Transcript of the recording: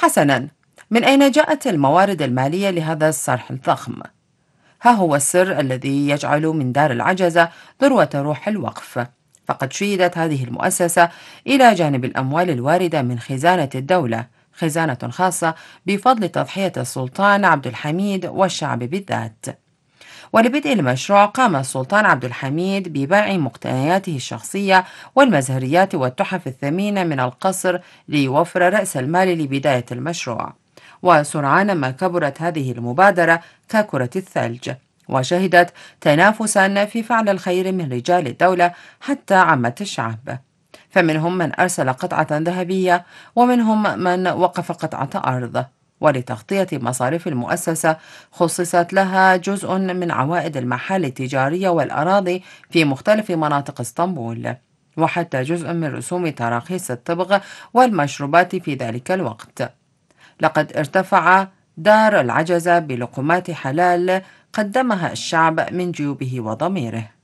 حسناً، من أين جاءت الموارد المالية لهذا الصرح الضخم؟ ها هو السر الذي يجعل من دار العجزة ذروة روح الوقف. فقد شيدت هذه المؤسسة إلى جانب الأموال الواردة من خزانة الدولة خزانة خاصة بفضل تضحية السلطان عبد الحميد والشعب بالذات. ولبدء المشروع قام السلطان عبد الحميد ببيع مقتنياته الشخصية والمزهريات والتحف الثمينة من القصر ليوفر رأس المال لبداية المشروع. وسرعان ما كبرت هذه المبادرة ككرة الثلج، وشهدت تنافسا في فعل الخير من رجال الدولة حتى عامة الشعب. فمنهم من أرسل قطعة ذهبية، ومنهم من وقف قطعة أرض. ولتغطية مصاريف المؤسسة خصصت لها جزء من عوائد المحال التجارية والأراضي في مختلف مناطق اسطنبول، وحتى جزء من رسوم تراخيص الطبغ والمشروبات في ذلك الوقت. لقد ارتفع دار العجزة بلقمات حلال قدمها الشعب من جيوبه وضميره.